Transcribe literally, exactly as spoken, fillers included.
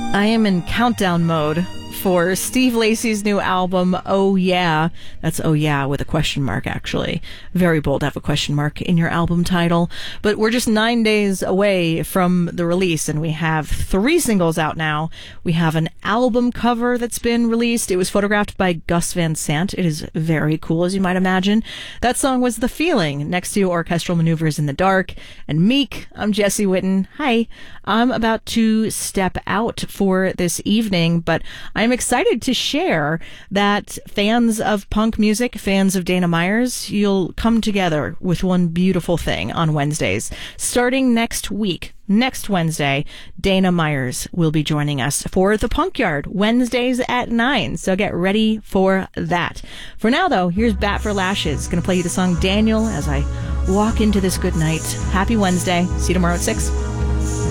I am in countdown mode for Steve Lacy's new album, Oh Yeah. That's Oh Yeah with a question mark, actually. Very bold to have a question mark in your album title. But we're just nine days away from the release, and we have three singles out now. We have an album cover that's been released. It was photographed by Gus Van Sant. It is very cool, as you might imagine. That song was The Feeling, next to Orchestral Maneuvers in the Dark. And Meek, I'm Jesse Witten. Hi. I'm about to step out for this evening, but I'm excited to share that fans of punk music, fans of Dana Myers, you'll come together with one beautiful thing on Wednesdays. Starting next week, next Wednesday, Dana Myers will be joining us for the Punk Yard, Wednesdays at nine. So get ready for that. For now, though, here's Bat for Lashes. Going to play you the song Daniel as I walk into this good night. Happy Wednesday. See you tomorrow at six.